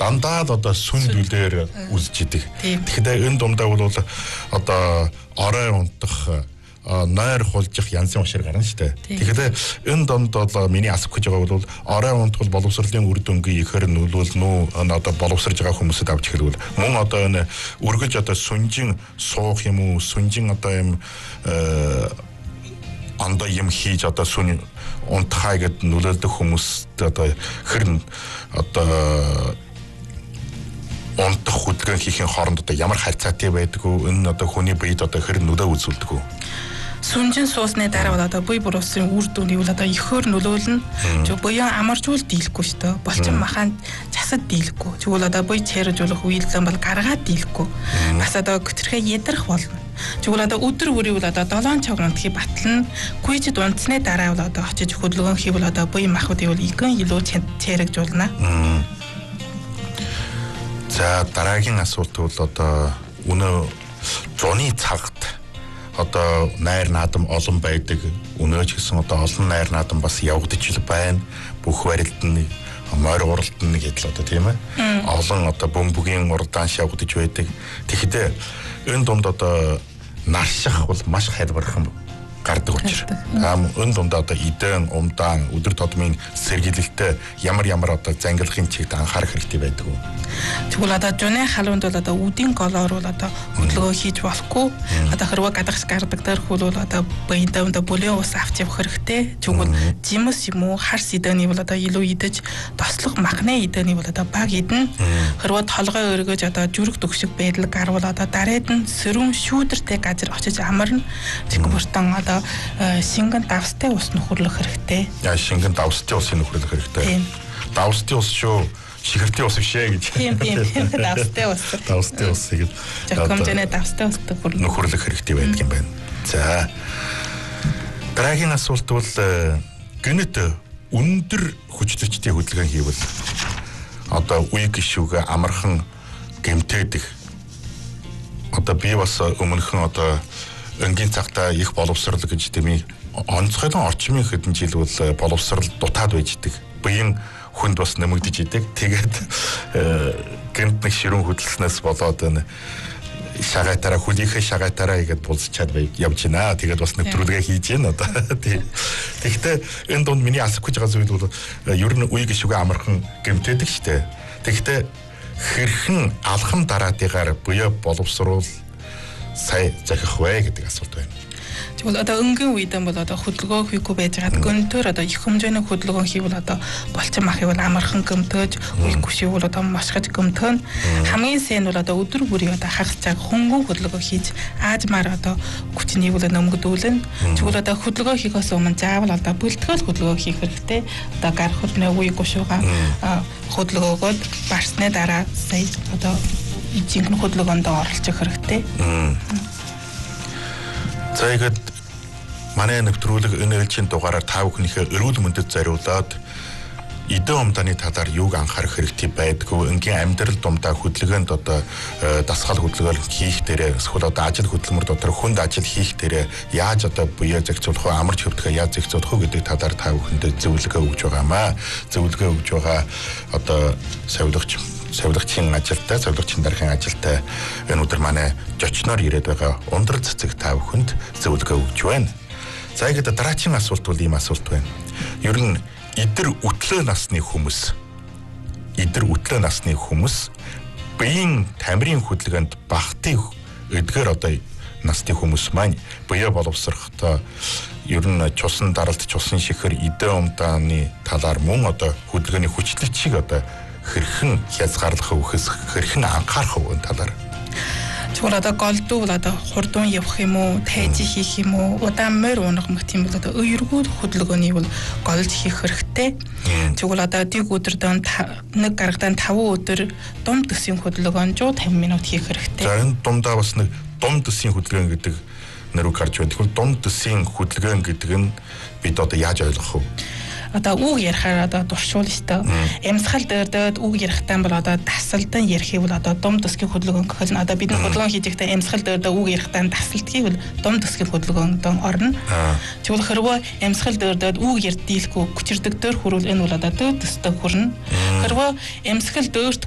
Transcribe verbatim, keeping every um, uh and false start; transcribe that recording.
дандаа л одоо сүнд үлээр үзэж идэг. Тэгэхээр энэ дундаа бол одоо орой унтах нойр хулжих янзын ушир гарна шүү дээ. Тэгэхээр энэ донд бол миний асах гэж байгаа бол орой унтвал боловсролын үр дүнгийн ихэр нөлөөлнө үү одоо боловсрж байгаа хүмүүсд авч хэлвэл мөн одоо энэ үргэж одоо сүнжин суух юм уу сүнжин одоо юм андаа юм хийж одоо сүн унтхай гэд нөлөөлдөг хүмүүст одоо хэрн одоо унтах хөдөлгөөн хийхин хооронд одоо ямар харьцаатай байдгүй энэ одоо хүний биед одоо хэрн нөлөө үзүүлдэг үү? Сүнжин суусны дараа бол одоо буй буруuсын үр дүнийг бол одоо ихөр нөлөөлнө. Зөв буян амаржуул дийлэхгүй шүү дээ. Болчин махан засад дийлэхгүй. Тэгвэл одоо буй цээржүүлэх үйлдэл бол гаргаад дийлэхгүй. Бас одоо гүтрэхээ ядрах болно. Тэгвэл одоо өдөр бүрийн бол одоо долоон цаг унтахыг батлна. Гүйжид унтсны дараа бол одоо очиж хөдөлгөөн хийвэл одоо буй махбодыг бол игэн илүү цээрэгжүүлнэ. За дараагийн асуулт бол одоо өнөө зуны цагт одоо найр наадам олон байдаг. Өнөөч гэсэн одоо олон найр наадам бас явагдаж ил байна. Бүх барилд нь морь уралд нь гэдэл одоо тийм ээ. Олон одоо бөмбөгийн урдаанш явагдаж байдаг. Тэгэхдээ энэ дунд одоо нарших бол маш хялбархан гардаг учраас. Ам энэ дунд одоо идэн, умдаан, өдөр тутмын сэргийлэлтэй ямар ямар одоо зангилахын чигт анхаарах хэрэгтэй байдаг уу? Тэгвэл одоо жуны халуунд бол одоо үдийн голоор бол одоо хөдөлгөөн хийж болохгүй. Одоо хэрвээ гадагш гардаг дээрхүүл бол одоо баяндаа одоо бүлээн ус авч явах хэрэгтэй. Тэгвэл жимс юм уу харс идэний бол одоо илүү идэж тослох махны идэний бол одоо баг идэн. Хэрвээ толгой өргөж одоо жүрэг төгшөг байдал гарвал одоо дараад нь сөрөн шүүдэртэй газар очиж амарна. Тэгвэл бүртэн одоо шингэн давстай ус нөхөрлөх хэрэгтэй. Яа шингэн давстай ус нөхөрлөх хэрэгтэй. Давстай ус шүү. Шигэртэй ус бишээ гэж. Тийм тийм давстай ус. Давстай ус гэж. Жокомжны давстай ус нөхөрлөх хэрэгтэй байдаг юм байна. За. Дараагийн асуулт бол гэнэт өндөр хүчлэгчтэй хөдөлгөөн хийвэл одоо үе гişүүгээ амархан гэмтээдэг. Одоо би бас өмнөхөн одоо өнгийн цагтаа их боловсрал гэж дэмий онцгойлон орчмын хэдэн жил бол боловсрал дутаад байждаг. Буян хүнд бас нэмэгдэж идэг. Тэгээд гэмт нэг ширүүн хөдөлснөөс болоод энэ шагайтараа хүлийнхээ шагайтараа игээд булзчаад явж байна. Тэгээд бас нэвтрүүлгээ хийж байна одоо. Тэгэхдээ энэ дунд миний асах гэж байгаа зүйл бол ер нь үе гişүүгээ амархан гэмтээдэг штэ. Тэгэхдээ хэрхэн алхам дараатыгаар буяа боловсруул сая захих вэ гэдэг асуулт байна. Тэгвэл одоо өнгийн үед бол одоо хөдөлгөөн хийхгүй байж байгаа. Гөнтөр одоо их хэмжээний хөдөлгөөн хийвэл одоо болчин махыг бол амархан гөмтөөж, үегүй шивүүл одоо мошгож гөмтөн. Хамгийн сайн бол одоо өдөр бүрийн одоо хагас цаг хөнгөн хөдөлгөөн хийж аажмаар одоо хүчнийг бол нөмгдүүлнэ. Тэгвэл одоо хөдөлгөөн хийхээс өмнө заавал одоо бэлтгэл хөдөлгөөн хийх хэрэгтэй. Одоо гар хөрнөө үегүй шуугаа хөдөлгөөгөөд барсны дараа сая одоо жинхэнэ хөдөлгөөнд оролцох хэрэгтэй. За ихэд манай нэвтрүүлэг энэ ээлжийн дугаараар та бүхнийхээ эрүүл мэндэд зориулаад эдэн умдааны талаар юуг анхаарах хэрэгтэй байдгүй, энгийн амьдрал дундаа хөдөлгөөнд одоо дасгал хөдөлгөөл хийх дээрээ эсвэл одоо ажил хөдөлмөр дотор хүнд ажил хийх дээрээ яаж одоо буяа зохицуулах вэ, амарч хөвдөхөө яаж зохицуулах вэ гэдэг талаар та бүхэндээ зөвлөгөө өгж байгаамаа. Зөвлөгөө өгж байгаа одоо сувилагч сувилагчийн ажилтай, сувилагчийн дарахын ажилтай энэ өдөр манай жочноор ирээд байгаа ундрал цэцэг та бүхэнд зөвлөгөө өгч байна. За ихэд дараагийн асуулт бол ийм асуулт байна. Ер нь идэр үтлээ насны хүмүүс, идэр үтлээ насны хүмүүс биеийн тамирын хөдөлгөөнд багтыг эдгээр одоо насны хүмүүс маань буяа боловсрохтой ер нь чусан даралт, чусан шихэр, эдэн умдааны талаар мөн одоо хөдөлгөөний хүчлэгч шиг одоо хэрхэн хязгаарлах үхээс хэрхэн анхаарах вэ талаар. Тэгвэл одоо голдуу бол одоо хурдуун явах юм уу, тайж хийх юм уу, удаан морь унах мөх тийм бол одоо өөргөл хөдөлгөөний бол голж хийх хэрэгтэй. Тэгвэл одоо дэг өдөрдөө нэг гарагтаа таван өдөр дум төсийн хөдөлгөөн one hundred fifty минут хийх хэрэгтэй. За энэ дундаа бас нэг дум төсийн хөдөлгөөн гэдэг нэрийг гарч байна. Тэгвэл дум төсийн хөдөлгөөн гэдэг нь бид одоо яаж ойлгох вэ? Одоо үг ярихаар одоо дуршуул ёстой. Эмсгал дээрдээд үг ярихтаа бол одоо тасалдан ярихыг бол одоо дум төсгийн хөдөлгөөн гэхэл нь одоо бид нар хөдөлгөөн хийж байхдаа эмсгал дээрдээ үг ярихтаа тасалдгийг бол дум төсгийн хөдөлгөөнд орно. Тэгвэл хэрвээ эмсгал дээрдээд үг ярдийлэхгүй хүчирдэг дээр хүрвэл энэ бол одоо дөө төстэй хүрнэ. Хэрвээ эмсгал дээрт